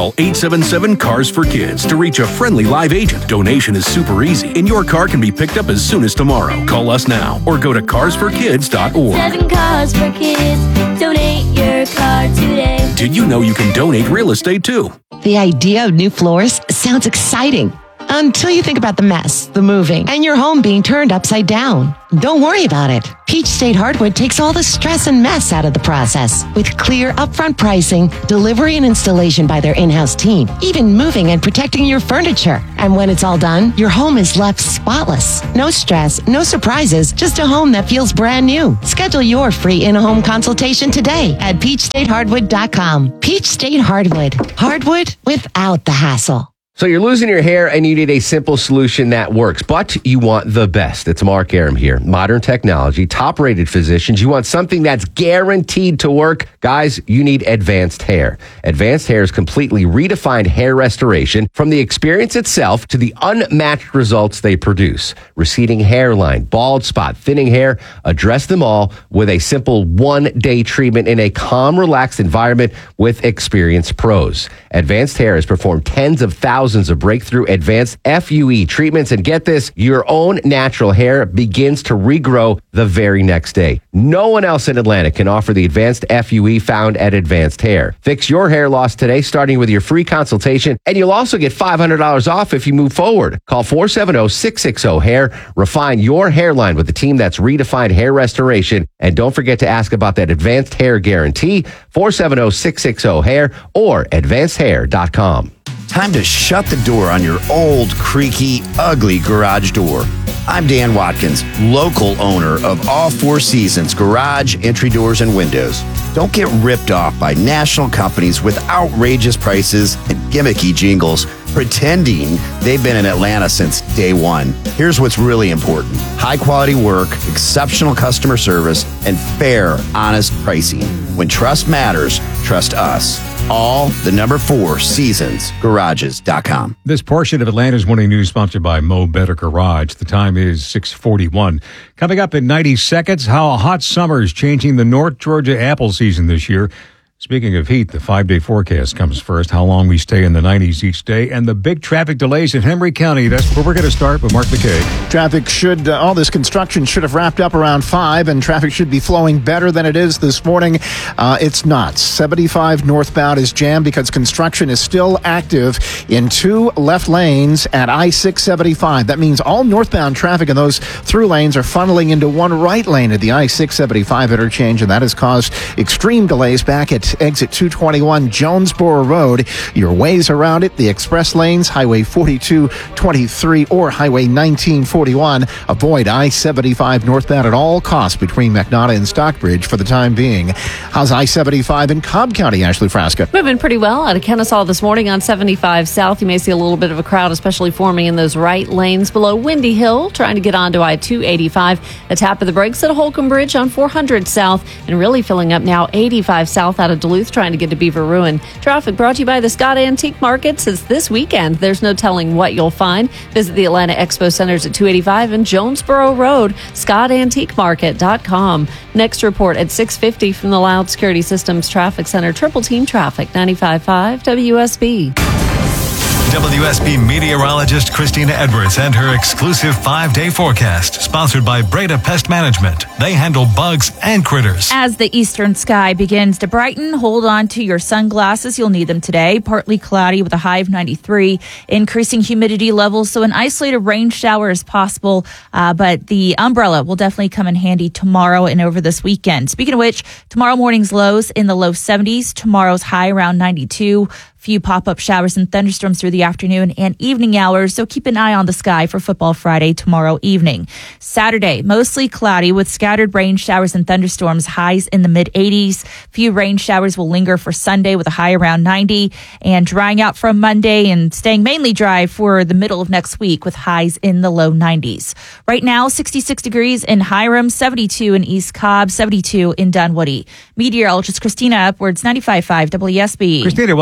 Call 877-CARS-FOR-KIDS to reach a friendly live agent. Donation is super easy, and your car can be picked up as soon as tomorrow. Call us now or go to carsforkids.org. 7 Cars for Kids. Donate your car today. Did you know you can donate real estate too? The idea of new floors sounds exciting until you think about the mess, the moving, and your home being turned upside down. Don't worry about it. Peach State Hardwood takes all the stress and mess out of the process with clear upfront pricing, delivery and installation by their in-house team, even moving and protecting your furniture. And when it's all done, your home is left spotless. No stress, no surprises, just a home that feels brand new. Schedule your free in-home consultation today at peachstatehardwood.com. Peach State Hardwood. Hardwood without the hassle. So you're losing your hair and you need a simple solution that works, but you want the best. It's Mark Arum here. Modern technology, top-rated physicians. You want something that's guaranteed to work. Guys, you need Advanced Hair. Advanced Hair's completely redefined hair restoration, from the experience itself to the unmatched results they produce. Receding hairline, bald spot, thinning hair, address them all with a simple one-day treatment in a calm, relaxed environment with experienced pros. Advanced Hair has performed tens of thousands of breakthrough advanced FUE treatments, and get this, your own natural hair begins to regrow the very next day. No one else in Atlanta can offer the advanced FUE found at Advanced Hair. Fix your hair loss today, starting with your free consultation, and you'll also get $500 off if you move forward. Call 470-660-HAIR. Refine your hairline with the team that's redefined hair restoration, and don't forget to ask about that Advanced Hair Guarantee, 470-660-HAIR or advancedhair.com. Time to shut the door on your old, creaky, ugly garage door. I'm Dan Watkins, local owner of All Four Seasons Garage, Entry Doors, and Windows. Don't get ripped off by national companies with outrageous prices and gimmicky jingles pretending they've been in Atlanta since day one. Here's what's really important: high quality work, exceptional customer service, and fair, honest pricing. When trust matters, trust us. All the number 4 Seasons Garages.com. This portion of Atlanta's Morning News sponsored by Mo Better Garage. The time is 6:41. Coming up in 90 seconds, how a hot summer is changing the North Georgia apple season this year. Speaking of heat, the 5-day forecast comes first, how long we stay in the 90s each day, and the big traffic delays in Henry County. That's where we're going to start with Mark McKay. Traffic should, all this construction should have wrapped up around 5, and traffic should be flowing better than it is this morning. It's not. 75 northbound is jammed because construction is still active in 2 left lanes at I-675. That means all northbound traffic in those through lanes are funneling into 1 right lane at the I-675 interchange, and that has caused extreme delays back at exit 221 Jonesboro Road. Your ways around it: the express lanes, Highway 4223 or Highway 1941. Avoid I-75 northbound at all costs between McNaughton and Stockbridge for the time being. How's I-75 in Cobb County, Ashley Frasca? Moving pretty well out of Kennesaw this morning on 75 South. You may see a little bit of a crowd, especially forming in those right lanes below Windy Hill, trying to get onto I-285. A tap of the brakes at Holcomb Bridge on 400 South, and really filling up now 85 South out of Duluth, trying to get to Beaver Ruin. Traffic brought to you by the Scott Antique Market. Says this weekend, there's no telling what you'll find. Visit the Atlanta Expo Centers at 285 and Jonesboro Road, ScottAntiqueMarket.com. Next report at 6:50 from the Loud Security Systems Traffic Center. Triple Team Traffic, 95.5 WSB. WSB meteorologist Christina Edwards and her exclusive 5-day forecast, sponsored by Breda Pest Management. They handle bugs and critters. As the eastern sky begins to brighten, hold on to your sunglasses. You'll need them today. Partly cloudy with a high of 93. Increasing humidity levels, so an isolated rain shower is possible, but the umbrella will definitely come in handy tomorrow and over this weekend. Speaking of which, tomorrow morning's lows in the low 70s. Tomorrow's high around 92. Few pop-up showers and thunderstorms through the afternoon and evening hours, so keep an eye on the sky for Football Friday tomorrow evening. Saturday, mostly cloudy with scattered rain showers and thunderstorms, highs in the mid-80s. Few rain showers will linger for Sunday with a high around 90, and drying out from Monday and staying mainly dry for the middle of next week with highs in the low 90s. Right now, 66 degrees in Hiram, 72 in East Cobb, 72 in Dunwoody. Meteorologist Christina Edwards, 95.5 WSB. Christina, while we've got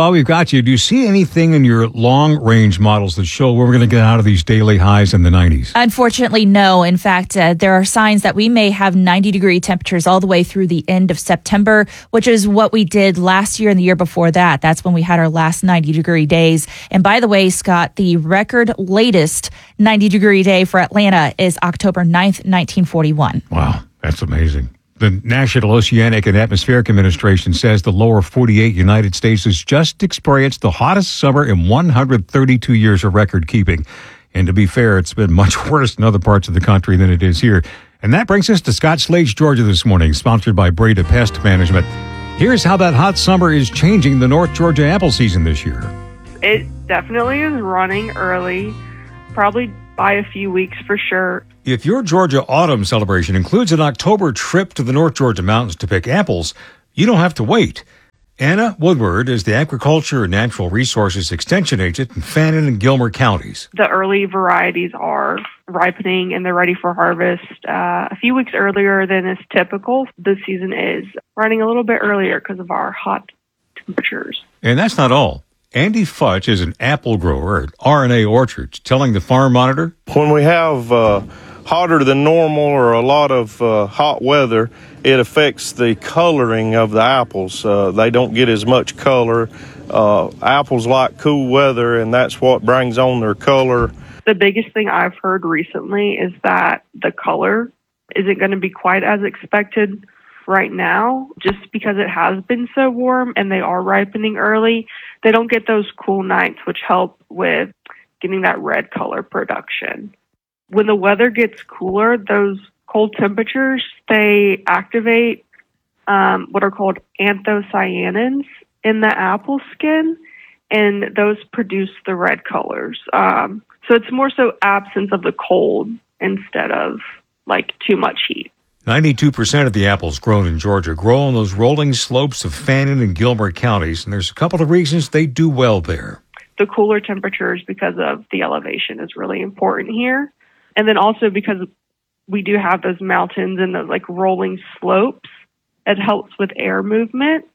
got you, do you see anything in your long-range models that show where we're going to get out of these daily highs in the 90s? Unfortunately, no. In fact, there are signs that we may have 90-degree temperatures all the way through the end of September, which is what we did last year and the year before that. That's when we had our last 90-degree days. And by the way, Scott, the record latest 90-degree day for Atlanta is October 9th, 1941. Wow, that's amazing. The National Oceanic and Atmospheric Administration says the lower 48 United States has just experienced the hottest summer in 132 years of record keeping. And to be fair, it's been much worse in other parts of the country than it is here. And that brings us to Scott Slade, Georgia this morning, sponsored by Breda Pest Management. Here's how that hot summer is changing the North Georgia apple season this year. It definitely is running early, probably by a few weeks for sure. If your Georgia autumn celebration includes an October trip to the North Georgia mountains to pick apples, you don't have to wait. Anna Woodward is the Agriculture and Natural Resources Extension Agent in Fannin and Gilmer counties. The early varieties are ripening and they're ready for harvest a few weeks earlier than is typical. The season is running a little bit earlier because of our hot temperatures. And that's not all. Andy Futch is an apple grower at RNA Orchards, telling the Farm Monitor, when we have hotter than normal or a lot of hot weather, it affects the coloring of the apples. They don't get as much color. Apples like cool weather, and that's what brings on their color. The biggest thing I've heard recently is that the color isn't going to be quite as expected right now, just because it has been so warm and they are ripening early. They don't get those cool nights, which help with getting that red color production. When the weather gets cooler, those cold temperatures, they activate what are called anthocyanins in the apple skin, and those produce the red colors. So it's more so absence of the cold instead of like too much heat. 92% of the apples grown in Georgia grow on those rolling slopes of Fannin and Gilmer counties, and there's a couple of reasons they do well there. The cooler temperatures because of the elevation is really important here. And then also because we do have those mountains and those like rolling slopes, it helps with air movement.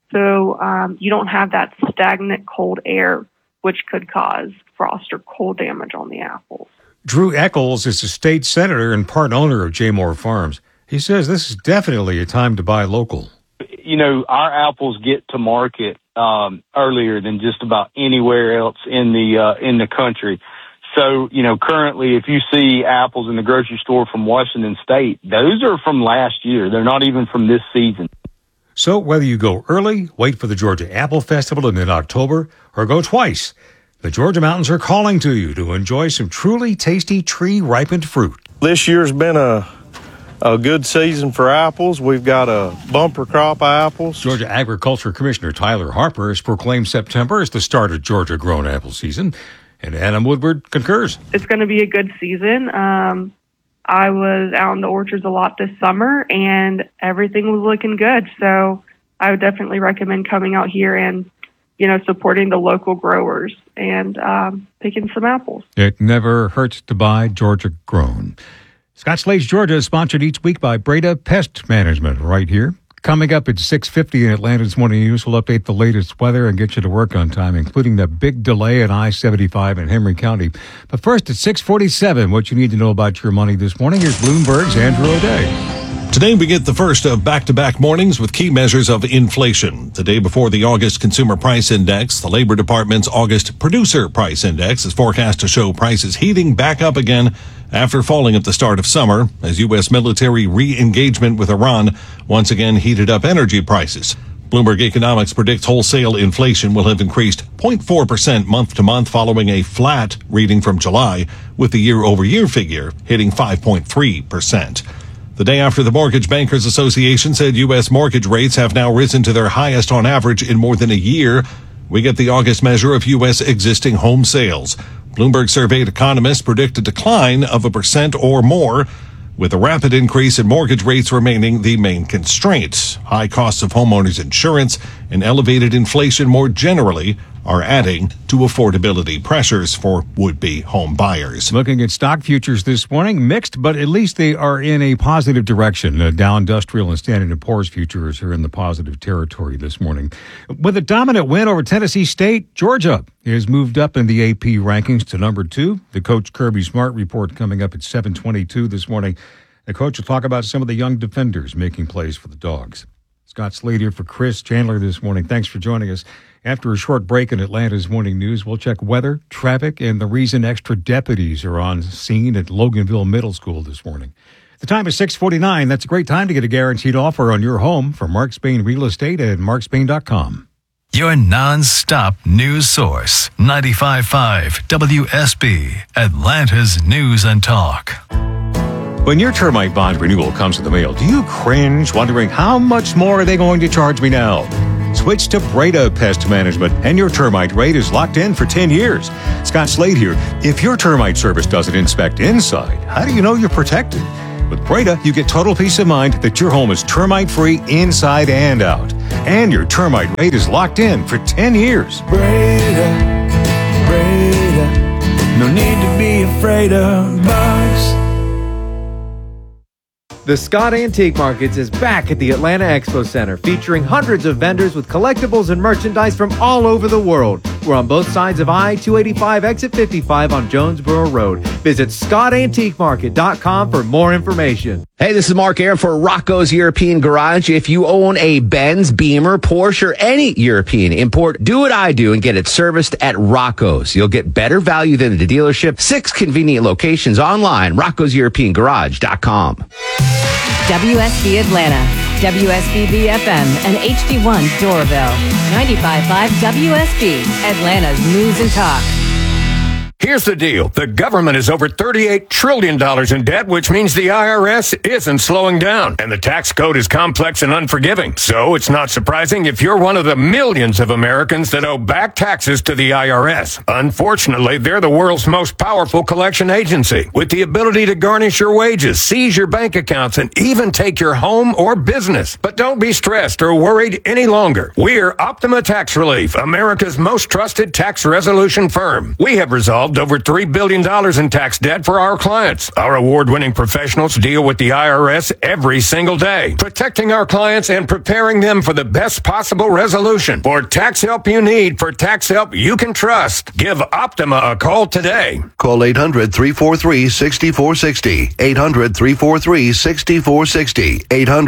So you don't have that stagnant cold air, which could cause frost or cold damage on the apples. Drew Eccles is a state senator and part owner of Jaymore Farms. He says this is definitely a time to buy local. You know, our apples get to market earlier than just about anywhere else in the country. So, you know, currently if you see apples in the grocery store from Washington State, those are from last year. They're not even from this season. So whether you go early, wait for the Georgia Apple Festival in mid-October, or go twice, the Georgia mountains are calling to you to enjoy some truly tasty tree-ripened fruit. This year's been a good season for apples. We've got a bumper crop of apples. Georgia Agriculture Commissioner Tyler Harper has proclaimed September as the start of Georgia-grown apple season, and Anna Woodward concurs. It's going to be a good season. I was out in the orchards a lot this summer, and everything was looking good. So I would definitely recommend coming out here and, you know, supporting the local growers and picking some apples. It never hurts to buy Georgia-grown. Scott Slade's Georgia is sponsored each week by Breda Pest Management right here. Coming up at 6:50 in Atlanta's Morning News, we'll update the latest weather and get you to work on time, including the big delay at I-75 in Henry County. But first, at 6:47, what you need to know about your money this morning, here's Bloomberg's Andrew O'Day. Today, we get the first of back-to-back mornings with key measures of inflation. The day before the August Consumer Price Index, the Labor Department's August Producer Price Index is forecast to show prices heating back up again after falling at the start of summer, as U.S. military re-engagement with Iran once again heated up energy prices. Bloomberg Economics predicts wholesale inflation will have increased 0.4% month to month following a flat reading from July, with the year-over-year figure hitting 5.3%. The day after the Mortgage Bankers Association said U.S. mortgage rates have now risen to their highest on average in more than a year, we get the August measure of U.S. existing home sales. Bloomberg surveyed economists predict a decline of 1% or more, with a rapid increase in mortgage rates remaining the main constraints. High costs of homeowners insurance and elevated inflation more generally are adding to affordability pressures for would-be home buyers. Looking at stock futures this morning, mixed, but at least they are in a positive direction. Dow Industrial and Standard & Poor's futures are in the positive territory this morning. With a dominant win over Tennessee State, Georgia is moved up in the AP rankings to number 2. The Coach Kirby Smart report coming up at 7:22 this morning. The coach will talk about some of the young defenders making plays for the Dogs. Scott Slade here for Chris Chandler this morning. Thanks for joining us. After a short break in Atlanta's Morning News, we'll check weather, traffic, and the reason extra deputies are on scene at Loganville Middle School this morning. The time is 6:49. That's a great time to get a guaranteed offer on your home from Mark Spain Real Estate at markspain.com. Your non-stop news source, 95.5 WSB, Atlanta's News and Talk. When your termite bond renewal comes in the mail, do you cringe wondering how much more are they going to charge me now? Switch to Breda Pest Management, and your termite rate is locked in for 10 years. Scott Slade here. If your termite service doesn't inspect inside, how do you know you're protected? With Breda, you get total peace of mind that your home is termite-free inside and out. And your termite rate is locked in for 10 years. Breda, no need to be afraid of bugs. The Scott Antique Markets is back at the Atlanta Expo Center, featuring hundreds of vendors with collectibles and merchandise from all over the world. We're on both sides of I-285, exit 55 on Jonesboro Road. Visit ScottAntiqueMarket.com for more information. Hey, this is Mark Aram for Rocco's European Garage. If you own a Benz, Beamer, Porsche, or any European import, do what I do and get it serviced at Rocco's. You'll get better value than the dealership. 6 convenient locations online, RoccosEuropeanGarage.com. WSB Atlanta, WSB FM, and HD1 Doraville. 95.5 WSB, Atlanta's News and Talk. Here's the deal. The government is over $38 trillion in debt, which means the IRS isn't slowing down. And the tax code is complex and unforgiving. So it's not surprising if you're one of the millions of Americans that owe back taxes to the IRS. Unfortunately, they're the world's most powerful collection agency, with the ability to garnish your wages, seize your bank accounts, and even take your home or business. But don't be stressed or worried any longer. We're Optima Tax Relief, America's most trusted tax resolution firm. We have resolved over $3 billion in tax debt for our clients. Our award-winning professionals deal with the IRS every single day, protecting our clients and preparing them for the best possible resolution. For tax help you need, for tax help you can trust, give Optima a call today. Call 800-343-6460. 800-343-6460.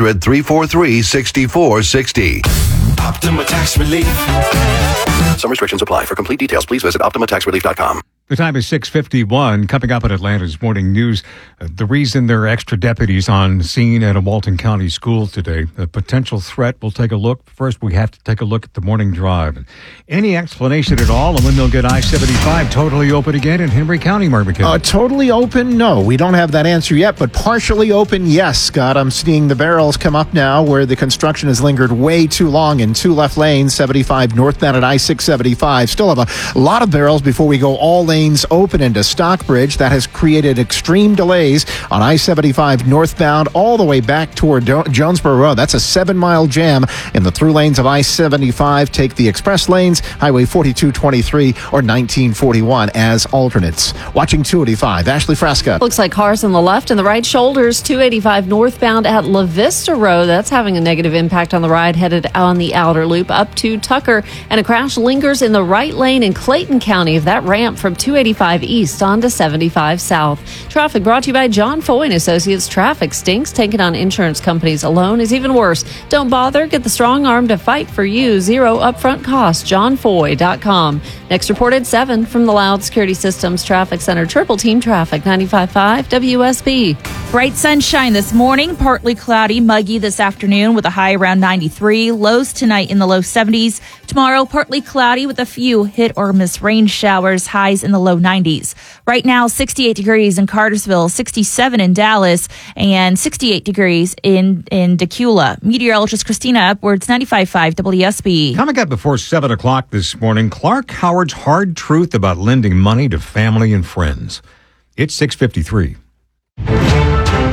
800-343-6460. Optima Tax Relief. Some restrictions apply. For complete details, please visit OptimaTaxRelief.com. The time is 6:51. Coming up at Atlanta's Morning News, the reason there are extra deputies on scene at a Walton County school today, a potential threat. We'll take a look. First, we have to take a look at the morning drive. Any explanation at all on when they'll get I-75 totally open again in Henry County, Mark McKinney? Totally open? No, we don't have that answer yet, but partially open, yes, Scott. I'm seeing the barrels come up now where the construction has lingered way too long in 2 left lanes, 75 northbound at I-675. Still have a lot of barrels before we go all lanes open into Stockbridge. That has created extreme delays on I-75 northbound all the way back toward Jonesboro Road. That's a 7-mile jam in the through lanes of I-75. Take the express lanes, Highway 4223 or 1941 as alternates. Watching 285, Ashley Fresca. Looks like cars on the left and the right shoulders. 285 northbound at La Vista Road. That's having a negative impact on the ride headed on the outer loop up to Tucker. And a crash lingers in the right lane in Clayton County of that ramp from 285 east onto 75 south. Traffic brought to you by John Foy and Associates. Traffic stinks. Taking on insurance companies alone is even worse. Don't bother. Get the strong arm to fight for you. 0 upfront cost. JohnFoy.com. Next report at 7 from the Loud Security Systems Traffic Center. Triple Team Traffic, 95.5 WSB. Bright sunshine this morning, partly cloudy, muggy this afternoon with a high around 93. Lows tonight in the low 70s. Tomorrow, partly cloudy with a few hit or miss rain showers, highs in the low 90s. Right now, 68 degrees in Cartersville, 67 in Dallas, and 68 degrees in Decula. Meteorologist Christina Upwards, 95.5 WSB. Coming up before 7 o'clock this morning, Clark Howard's hard truth about lending money to family and friends. It's 6:53.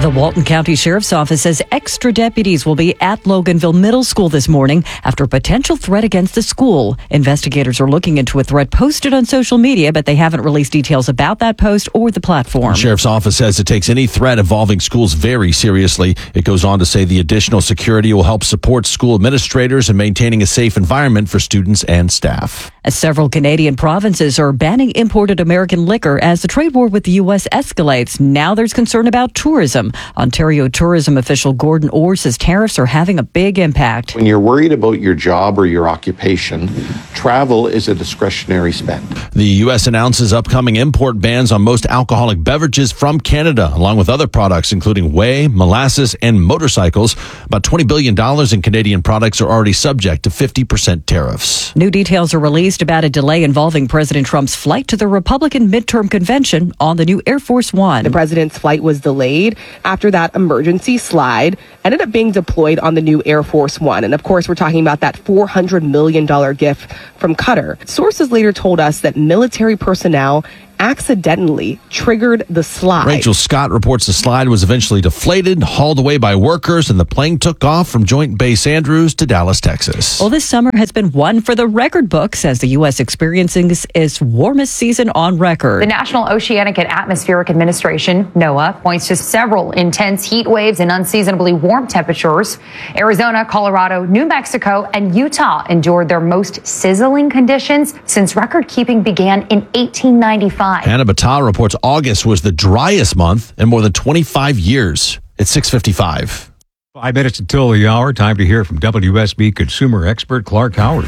The Walton County Sheriff's Office says extra deputies will be at Loganville Middle School this morning after a potential threat against the school. Investigators are looking into a threat posted on social media, but they haven't released details about that post or the platform. The Sheriff's Office says it takes any threat involving schools very seriously. It goes on to say the additional security will help support school administrators in maintaining a safe environment for students and staff. Several Canadian provinces are banning imported American liquor as the trade war with the U.S. escalates. Now there's concern about tourism. Ontario tourism official Gordon Orr says tariffs are having a big impact. When you're worried about your job or your occupation, travel is a discretionary spend. The U.S. announces upcoming import bans on most alcoholic beverages from Canada, along with other products including whey, molasses, and motorcycles. About $20 billion in Canadian products are already subject to 50% tariffs. New details are released about a delay involving President Trump's flight to the Republican midterm convention on the new Air Force One. The president's flight was delayed after that emergency slide ended up being deployed on the new Air Force One. And of course, we're talking about that $400 million gift from Qatar. Sources later told us that military personnel accidentally triggered the slide. Rachel Scott reports the slide was eventually deflated, hauled away by workers, and the plane took off from Joint Base Andrews to Dallas, Texas. Well, this summer has been one for the record books as the U.S. experiencing its warmest season on record. The National Oceanic and Atmospheric Administration, NOAA, points to several intense heat waves and unseasonably warm temperatures. Arizona, Colorado, New Mexico, and Utah endured their most sizzling conditions since record keeping began in 1895. Hannah Battah reports August was the driest month in more than 25 years. It's 6:55. 5 minutes until the hour. Time to hear from WSB consumer expert Clark Howard.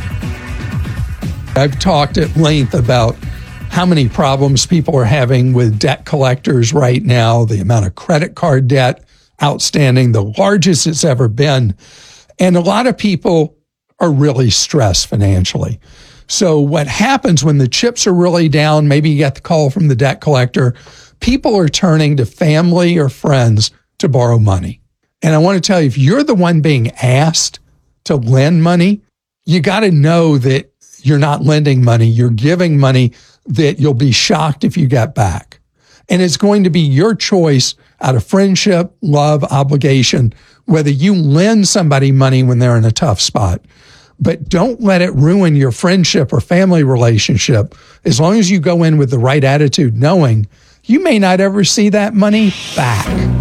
I've talked at length about how many problems people are having with debt collectors right now, the amount of credit card debt outstanding, the largest it's ever been. And a lot of people are really stressed financially. So what happens when the chips are really down, maybe you get the call from the debt collector, people are turning to family or friends to borrow money. And I want to tell you, if you're the one being asked to lend money, you got to know that you're not lending money. You're giving money that you'll be shocked if you get back. And it's going to be your choice out of friendship, love, obligation, whether you lend somebody money when they're in a tough spot. But don't let it ruin your friendship or family relationship. As long as you go in with the right attitude, knowing you may not ever see that money back.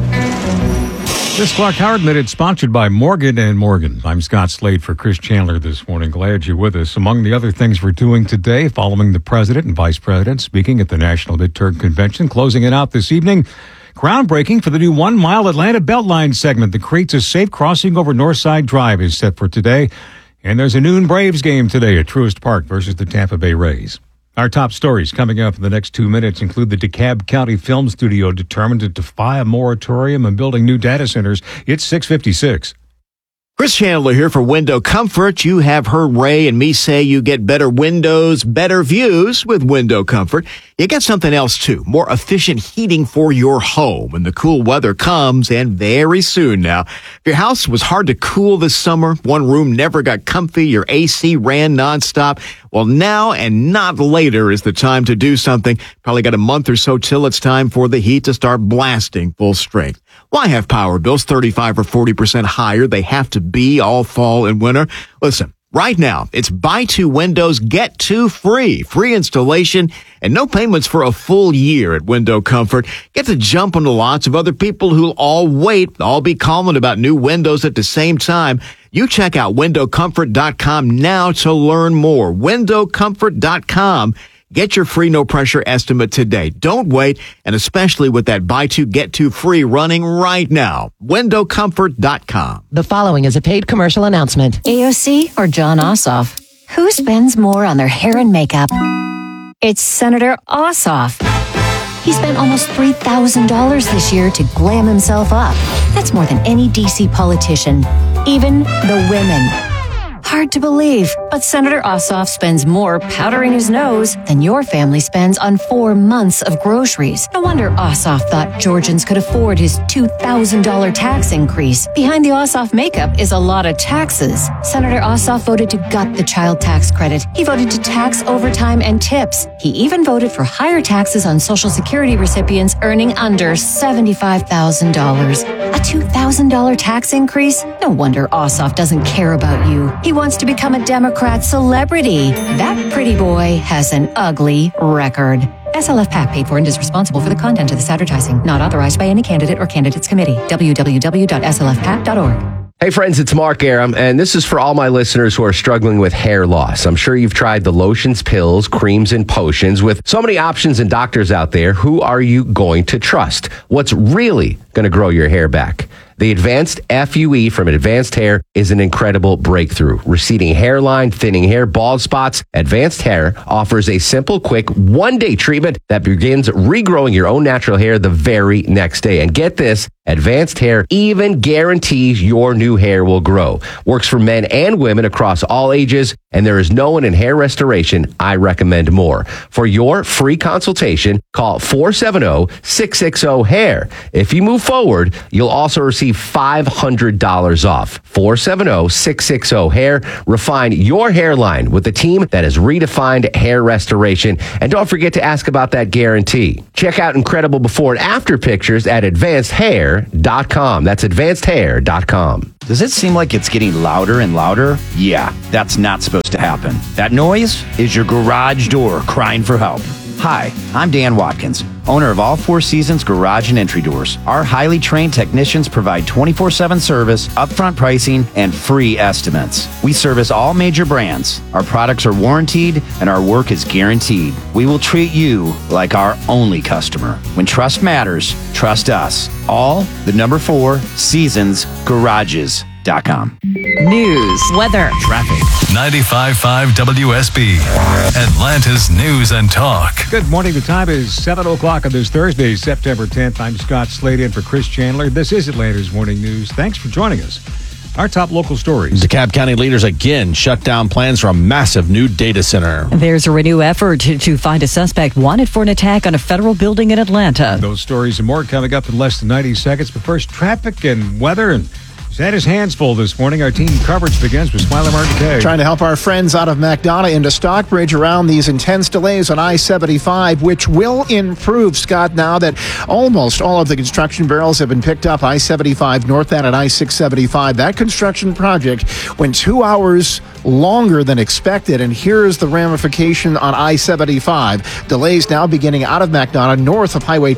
This Clark Howard Minute sponsored by Morgan & Morgan. I'm Scott Slade for Chris Chandler this morning. Glad you're with us. Among the other things we're doing today, following the president and vice president speaking at the National Midterm Convention, closing it out this evening. Groundbreaking for the new 1 mile Atlanta Beltline segment that creates a safe crossing over Northside Drive is set for today. And there's a noon Braves game today at Truist Park versus the Tampa Bay Rays. Our top stories coming up in the next 2 minutes include the DeKalb County Film Studio determined to defy a moratorium and building new data centers. It's 6:56. Chris Chandler here for Window Comfort. You have heard Ray and me say you get better windows, better views with Window Comfort. You get something else too, more efficient heating for your home when the cool weather comes, and very soon now. If your house was hard to cool this summer, one room never got comfy, your AC ran nonstop, well, now and not later is the time to do something. Probably got a month or so till it's time for the heat to start blasting full strength. Why have power bills 35 or 40% higher? They have to be all fall and winter. Listen, right now, it's buy 2 windows, get 2 free. Free installation and no payments for a full year at Window Comfort. Get to jump onto lots of other people who'll all be calling about new windows at the same time. You check out windowcomfort.com now to learn more. Windowcomfort.com. Get your free no-pressure estimate today. Don't wait, and especially with that buy 2, get 2 free running right now. Windowcomfort.com. The following is a paid commercial announcement. AOC or John Ossoff? Who spends more on their hair and makeup? It's Senator Ossoff. He spent almost $3,000 this year to glam himself up. That's more than any DC politician, even the women. Hard to believe, but Senator Ossoff spends more powdering his nose than your family spends on 4 months of groceries. No wonder Ossoff thought Georgians could afford his $2,000 tax increase. Behind the Ossoff makeup is a lot of taxes. Senator Ossoff voted to gut the child tax credit. He voted to tax overtime and tips. He even voted for higher taxes on Social Security recipients earning under $75,000. A $2,000 tax increase? No wonder Ossoff doesn't care about you. He wants to become a Democrat celebrity. That pretty boy has an ugly record. SLF PAC paid for and is responsible for the content of this advertising. Not authorized by any candidate or candidates committee. www.slfpac.org. Hey friends, it's Mark Aram, and this is for all my listeners who are struggling with hair loss. I'm sure you've tried the lotions, pills, creams, and potions. With so many options and doctors out there, who are you going to trust? What's really going to grow your hair back? The Advanced FUE from Advanced Hair is an incredible breakthrough. Receding hairline, thinning hair, bald spots. Advanced Hair offers a simple, quick, one-day treatment that begins regrowing your own natural hair the very next day. And get this, Advanced Hair even guarantees your new hair will grow. Works for men and women across all ages, and there is no one in hair restoration I recommend more. For your free consultation, call 470-660-HAIR. If you move forward, you'll also receive $500 off. 470-660-HAIR. Refine your hairline with a team that has redefined hair restoration. And don't forget to ask about that guarantee. Check out incredible before and after pictures at advancedhair.com. That's advancedhair.com. Does it seem like it's getting louder and louder? Yeah, that's not supposed to happen. That noise is your garage door crying for help. Hi, I'm Dan Watkins, owner of All Four Seasons Garage and Entry Doors. Our highly trained technicians provide 24/7 service, upfront pricing, and free estimates. We service all major brands. Our products are warranted, and our work is guaranteed. We will treat you like our only customer. When trust matters, trust us. All the number 4 Seasons Garages.com. News, weather, traffic. 95.5 WSB, Atlanta's News and Talk. Good morning. The time is 7 o'clock on this Thursday, September 10th. I'm Scott Slade in for Chris Chandler. This is Atlanta's Morning News. Thanks for joining us. Our top local stories. DeKalb County leaders again shut down plans for a massive new data center. There's a renewed effort to find a suspect wanted for an attack on a federal building in Atlanta. Those stories and more coming up in less than 90 seconds. But first, traffic and weather. And he's had his hands full this morning. Our team coverage begins with Smiley Martin. Trying to help our friends out of McDonough into Stockbridge around these intense delays on I-75, which will improve, Scott, now that almost all of the construction barrels have been picked up. I-75 northbound and I-675. That construction project went 2 hours longer than expected, and here's the ramification on I-75. Delays now beginning out of McDonough, north of Highway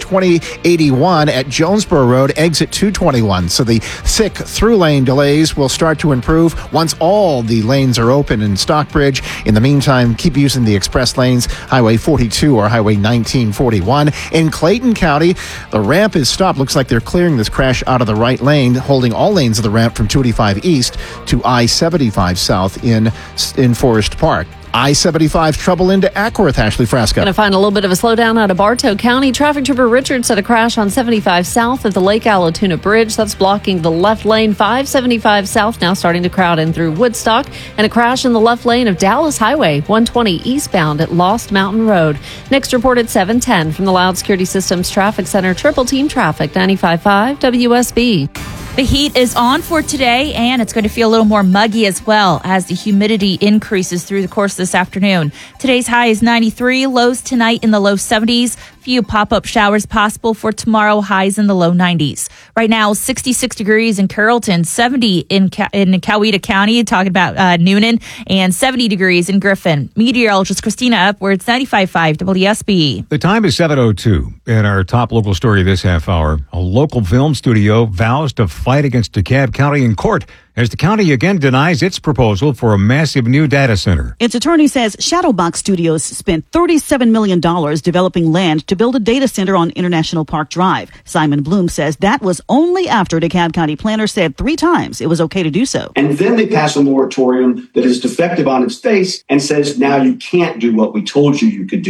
2081 at Jonesboro Road, exit 221. So the thick through-lane delays will start to improve once all the lanes are open in Stockbridge. In the meantime, keep using the express lanes, Highway 42 or Highway 1941. In Clayton County, the ramp is stopped. Looks like they're clearing this crash out of the right lane, holding all lanes of the ramp from 285 east to I-75 south in Forest Park. I-75 trouble into Ackworth, Ashley Frasca. Going to find a little bit of a slowdown out of Bartow County. Traffic Trooper Richard said a crash on 75 south of the Lake Allatoona Bridge. That's blocking the left lane. 575 south now starting to crowd in through Woodstock. And a crash in the left lane of Dallas Highway 120 eastbound at Lost Mountain Road. Next report at 7:10 from the Loud Security Systems Traffic Center. Triple Team Traffic, 95.5 WSB. The heat is on for today, and it's going to feel a little more muggy as well as the humidity increases through the course of this afternoon. Today's high is 93, lows tonight in the low 70s. Few pop-up showers possible for tomorrow, highs in the low 90s. Right now, 66 degrees in Carrollton, 70 in Coweta County, talking about Noonan, and 70 degrees in Griffin. Meteorologist Christina Upwards, 95.5 WSB. The time is 7:02. In our top local story this half hour, a local film studio vows to fight against DeKalb County in court as the county again denies its proposal for a massive new data center. Its attorney says Shadowbox Studios spent $37 million developing land to build a data center on International Park Drive. Simon Bloom says that was only after DeKalb County planners said 3 times it was okay to do so. And then they pass a moratorium that is defective on its face and says, now you can't do what we told you you could do.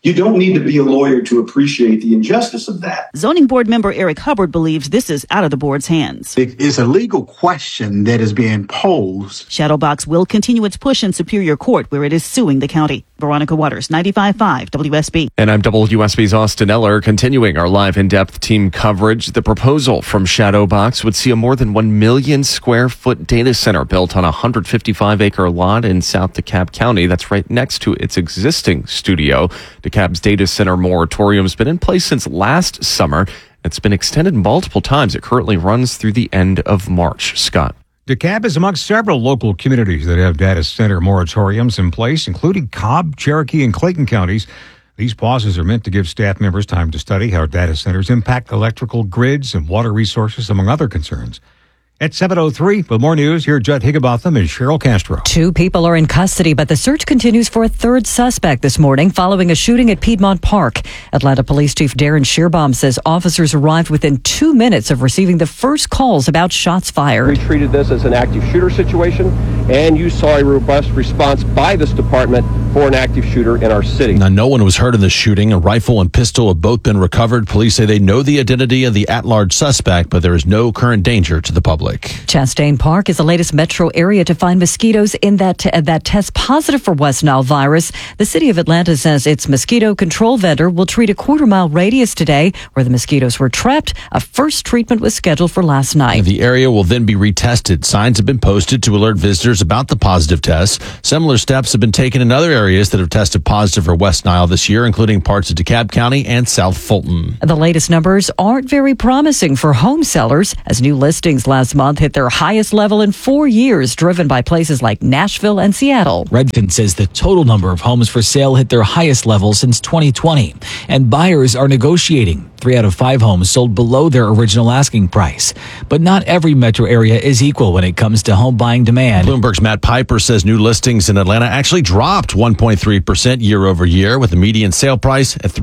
You don't need to be a lawyer to appreciate the injustice of that. Zoning board member Eric Hubbard believes this is out of the board's hands. It is a legal question that is being posed. Shadowbox will continue its push in Superior Court, where it is suing the county. Veronica Waters, 95.5 WSB. And I'm WSB's Austin Eller, continuing our live in-depth team coverage. The proposal from Shadowbox would see a more than 1 million square foot data center built on a 155-acre lot in South DeKalb County. That's right next to its existing studio. DeKalb's data center moratorium has been in place since last summer. It's been extended multiple times. It currently runs through the end of March. Scott. DeKalb is amongst several local communities that have data center moratoriums in place, including Cobb, Cherokee, and Clayton counties. These pauses are meant to give staff members time to study how data centers impact electrical grids and water resources, among other concerns. At 7:03, with more news, here Judd Higginbotham and Cheryl Castro. 2 people are in custody, but the search continues for a third suspect this morning following a shooting at Piedmont Park. Atlanta Police Chief Darren Shearbaum says officers arrived within 2 minutes of receiving the first calls about shots fired. We treated this as an active shooter situation, and you saw a robust response by this department for an active shooter in our city. Now, no one was hurt in the shooting. A rifle and pistol have both been recovered. Police say they know the identity of the at-large suspect, but there is no current danger to the public. Chastain Park is the latest metro area to find mosquitoes in that test positive for West Nile virus. The city of Atlanta says its mosquito control vendor will treat a quarter-mile radius today where the mosquitoes were trapped. A first treatment was scheduled for last night. The area will then be retested. Signs have been posted to alert visitors about the positive test. Similar steps have been taken in other areas that have tested positive for West Nile this year, including parts of DeKalb County and South Fulton. The latest numbers aren't very promising for home sellers as new listings last month hit their highest level in 4 years, driven by places like Nashville and Seattle. Redfin says the total number of homes for sale hit their highest level since 2020, and buyers are negotiating. 3 out of 5 homes sold below their original asking price. But not every metro area is equal when it comes to home buying demand. Bloomberg's Matt Piper says new listings in Atlanta actually dropped 1.3% year over year, with the median sale price at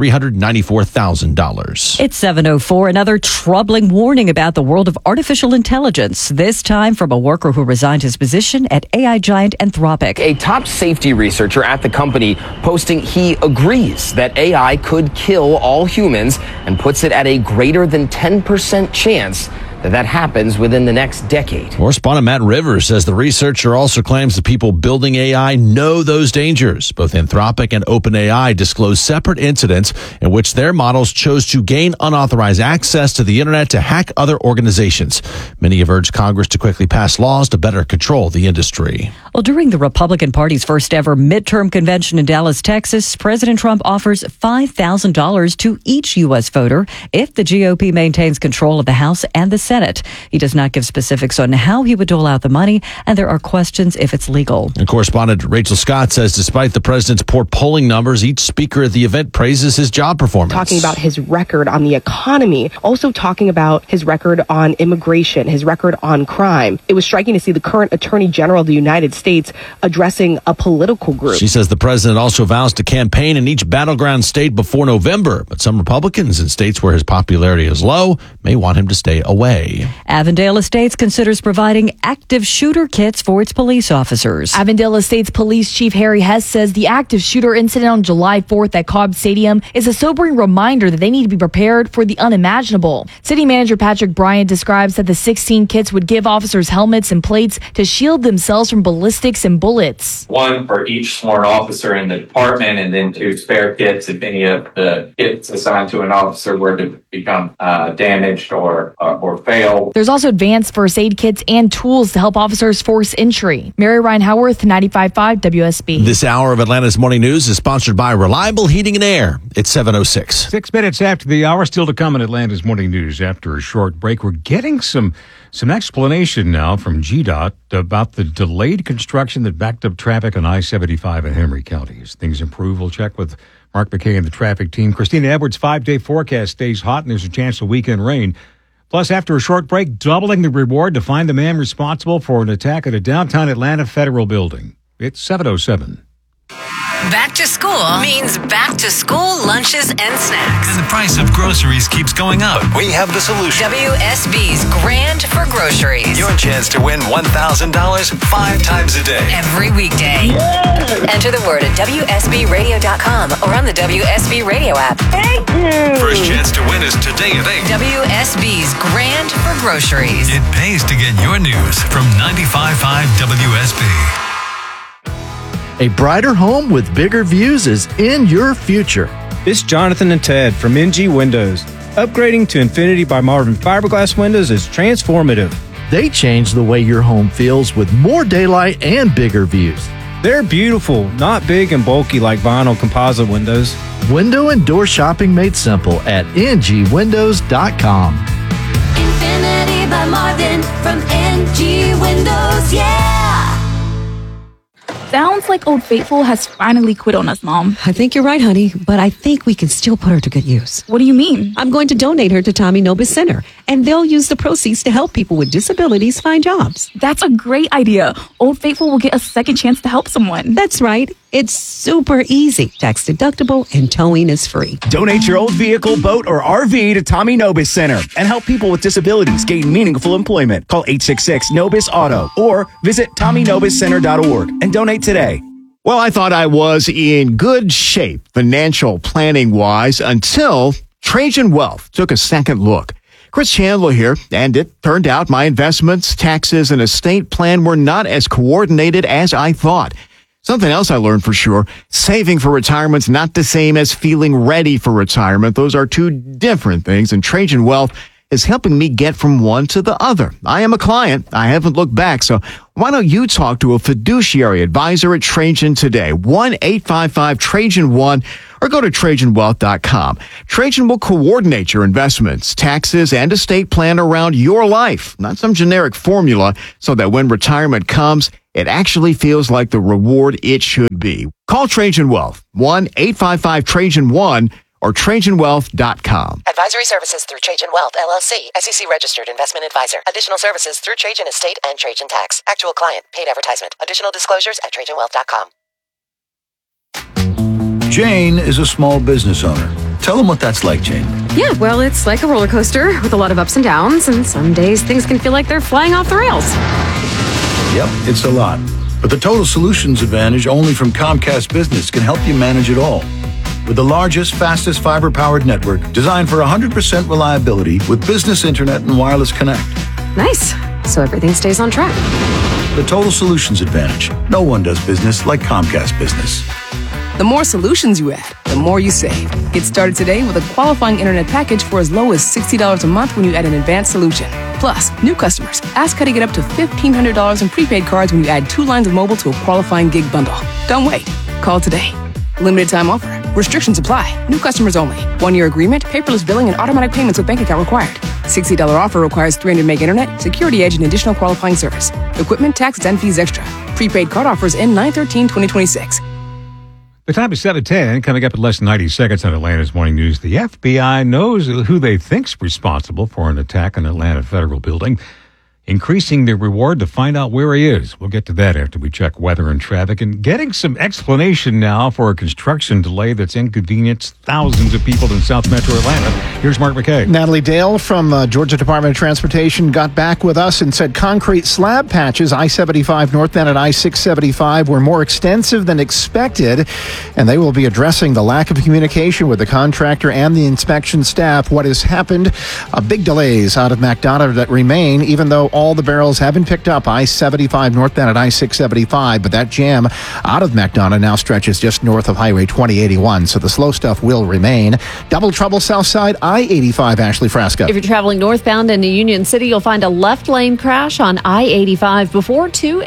$394,000. It's 7:04. Another troubling warning about the world of artificial intelligence, this time from a worker who resigned his position at AI giant Anthropic. A top safety researcher at the company posting he agrees that AI could kill all humans and puts it at a greater than 10% chance that happens within the next decade. Correspondent Matt Rivers says the researcher also claims the people building AI know those dangers. Both Anthropic and OpenAI disclose separate incidents in which their models chose to gain unauthorized access to the internet to hack other organizations. Many have urged Congress to quickly pass laws to better control the industry. Well, during the Republican Party's first ever midterm convention in Dallas, Texas, President Trump offers $5,000 to each U.S. voter if the GOP maintains control of the House and the Senate. He does not give specifics on how he would dole out the money, and there are questions if it's legal. And correspondent Rachel Scott says despite the president's poor polling numbers, each speaker at the event praises his job performance. Talking about his record on the economy, also talking about his record on immigration, his record on crime. It was striking to see the current Attorney General of the United States addressing a political group. She says the president also vows to campaign in each battleground state before November, but some Republicans in states where his popularity is low may want him to stay away. Avondale Estates considers providing active shooter kits for its police officers. Avondale Estates Police Chief Harry Hess says the active shooter incident on July 4th at Cobb Stadium is a sobering reminder that they need to be prepared for the unimaginable. City Manager Patrick Bryant describes that the 16 kits would give officers helmets and plates to shield themselves from ballistics and bullets. One for each sworn officer in the department, and then 2 spare kits if any of the kits assigned to an officer were to become damaged or fail. There's also advanced first aid kits and tools to help officers force entry. Mary Ryan Howarth, 95.5 WSB. This hour of Atlanta's Morning News is sponsored by Reliable Heating and Air. It's 7:06. 6 minutes after the hour, still to come in Atlanta's Morning News. After a short break, we're getting some explanation now from GDOT about the delayed construction that backed up traffic on I-75 in Henry County. As things improve, we'll check with Mark McKay and the traffic team. Christina Edwards' 5-day forecast stays hot, and there's a chance of weekend rain. Plus, after a short break, doubling the reward to find the man responsible for an attack at a downtown Atlanta federal building. It's 7:07. Back to school means back to school lunches and snacks. And the price of groceries keeps going up. We have the solution. WSB's Grand for Groceries. Your chance to win $1,000 5 times a day. Every weekday. Enter the word at WSBRadio.com or on the WSB Radio app. Thank you. First chance to win is today at 8. WSB's Grand for Groceries. It pays to get your news from 95.5 WSB. A brighter home with bigger views is in your future. It's Jonathan and Ted from NG Windows. Upgrading to Infinity by Marvin fiberglass windows is transformative. They change the way your home feels with more daylight and bigger views. They're beautiful, not big and bulky like vinyl composite windows. Window and door shopping made simple at ngwindows.com. Infinity by Marvin from NG Windows, yeah! Sounds like Old Faithful has finally quit on us, Mom. I think you're right, honey, but I think we can still put her to good use. What do you mean? I'm going to donate her to Tommy Nobis Center, and they'll use the proceeds to help people with disabilities find jobs. That's a great idea. Old Faithful will get a second chance to help someone. That's right. It's super easy, tax deductible, and towing is free. Donate your old vehicle, boat, or RV to Tommy Nobis Center and help people with disabilities gain meaningful employment. Call 866-NOBIS-AUTO or visit TommyNobisCenter.org and donate today. Well, I thought I was in good shape financial planning-wise until Trajan Wealth took a second look. Chris Chandler here, and it turned out my investments, taxes, and estate plan were not as coordinated as I thought. Something else I learned for sure, saving for retirement's not the same as feeling ready for retirement. Those are two different things, and Trajan Wealth is helping me get from one to the other. I am a client. I haven't looked back, so why don't you talk to a fiduciary advisor at Trajan today? 1-855-TRAJAN-1 or go to TrajanWealth.com. Trajan will coordinate your investments, taxes, and estate plan around your life, not some generic formula, so that when retirement comes, it actually feels like the reward it should be. Call Trajan Wealth, 1-855-TRAJAN-1 or TrajanWealth.com. Advisory services through Trajan Wealth, LLC, SEC registered investment advisor. Additional services through Trajan Estate and Trajan Tax. Actual client, paid advertisement. Additional disclosures at TrajanWealth.com. Jane is a small business owner. Tell them what that's like, Jane. Yeah, well, it's like a roller coaster with a lot of ups and downs, and some days things can feel like they're flying off the rails. Yep, it's a lot. But the Total Solutions Advantage only from Comcast Business can help you manage it all. With the largest, fastest fiber-powered network designed for 100% reliability with business internet and wireless connect. Nice. So everything stays on track. The Total Solutions Advantage. No one does business like Comcast Business. The more solutions you add, the more you save. Get started today with a qualifying internet package for as low as $60 a month when you add an advanced solution. Plus, new customers, ask how to get up to $1,500 in prepaid cards when you add 2 lines of mobile to a qualifying gig bundle. Don't wait. Call today. Limited time offer. Restrictions apply. New customers only. 1-year agreement, paperless billing, and automatic payments with bank account required. $60 offer requires 300 meg internet, security edge, and additional qualifying service. Equipment, taxes, and fees extra. Prepaid card offers end 9/13/2026. The time is 7:10, coming up in less than 90 seconds on Atlanta's Morning News. The FBI knows who they think's responsible for an attack on Atlanta Federal Building, increasing the reward to find out where he is. We'll get to that after we check weather and traffic, and getting some explanation now for a construction delay that's inconvenienced thousands of people in South Metro Atlanta. Here's Mark McKay. Natalie Dale from Georgia Department of Transportation got back with us and said concrete slab patches I-75 northbound and I-675 were more extensive than expected, and they will be addressing the lack of communication with the contractor and the inspection staff. What has happened? Big delays out of McDonough that remain, even though all the barrels have been picked up. I-75 northbound at I-675, but that jam out of McDonough now stretches just north of Highway 2081, so the slow stuff will remain. Double trouble south side, I-85, Ashley Frasca. If you're traveling northbound into Union City, you'll find a left lane crash on I-85 before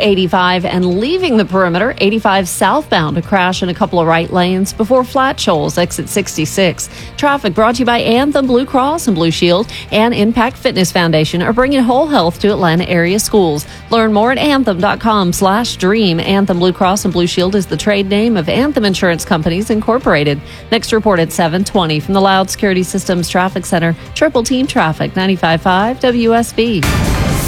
285 and leaving the perimeter, 85 southbound, a crash in a couple of right lanes before Flat Shoals, exit 66. Traffic brought to you by Anthem Blue Cross and Blue Shield and Impact Fitness Foundation are bringing whole health to Atlanta area schools. Learn more at anthem.com/dream. Anthem Blue Cross and Blue Shield is the trade name of Anthem Insurance Companies Incorporated. Next report at 7:20 from the Loud Security Systems Traffic Center. Triple Team Traffic, 95.5 WSB.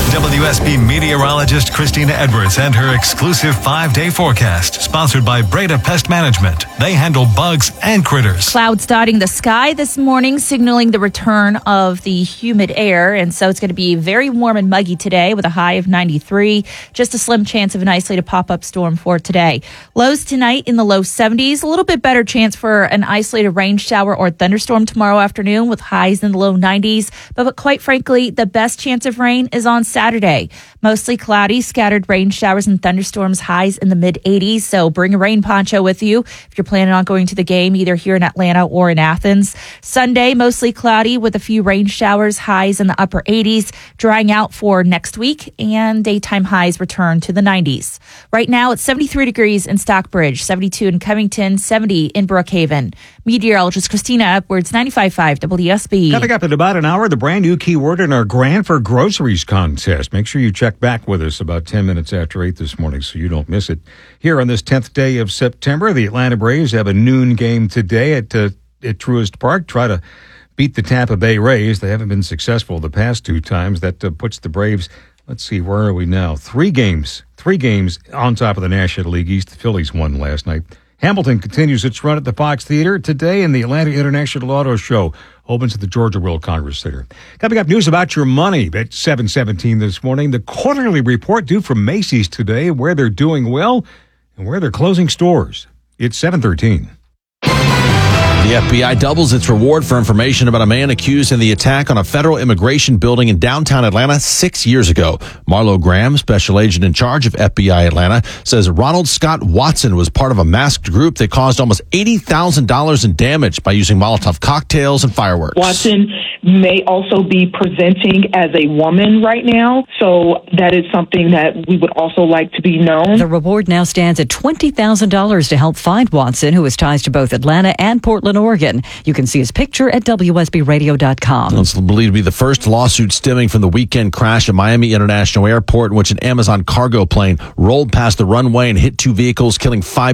WSB meteorologist Christina Edwards and her exclusive 5-day forecast, sponsored by Breda Pest Management. They handle bugs and critters. Clouds dotting the sky this morning, signaling the return of the humid air. And so it's going to be very warm and muggy today with a high of 93. Just a slim chance of an isolated pop-up storm for today. Lows tonight in the low 70s. A little bit better chance for an isolated rain shower or thunderstorm tomorrow afternoon with highs in the low 90s. But quite frankly, the best chance of rain is on Saturday. Mostly cloudy, scattered rain showers and thunderstorms, highs in the mid 80s. So bring a rain poncho with you if you're planning on going to the game, either here in Atlanta or in Athens. Sunday, mostly cloudy with a few rain showers, highs in the upper 80s, drying out for next week, and daytime highs return to the 90s. Right now, it's 73 degrees in Stockbridge, 72 in Covington, 70 in Brookhaven. Meteorologist Christina Edwards, 95.5 WSB. Coming up in about an hour, the brand new keyword in our Grand for Groceries contest. Make sure you check back with us about 10 minutes after 8 this morning so you don't miss it. Here on this 10th day of September, the Atlanta Braves have a noon game today at Truist Park. Try to beat the Tampa Bay Rays. They haven't been successful the past two times. That puts the Braves, let's see, where are we now? Three games on top of the National League East. The Phillies won last night. Hamilton continues its run at the Fox Theater today, and the Atlanta International Auto Show opens at the Georgia World Congress Center. Coming up, news about your money at 7:17 this morning. The quarterly report due from Macy's today, where they're doing well and where they're closing stores. It's 7:13. The FBI doubles its reward for information about a man accused in the attack on a federal immigration building in downtown Atlanta 6 years ago. Marlo Graham, special agent in charge of FBI Atlanta, says Ronald Scott Watson was part of a masked group that caused almost $80,000 in damage by using Molotov cocktails and fireworks. Watson may also be presenting as a woman right now, so that is something that we would also like to be known. The reward now stands at $20,000 to help find Watson, who has ties to both Atlanta and Portland, Oregon. You can see his picture at WSBRadio.com. It's believed to be the first lawsuit stemming from the weekend crash at Miami International Airport, in which an Amazon cargo plane rolled past the runway and hit two vehicles, killing 5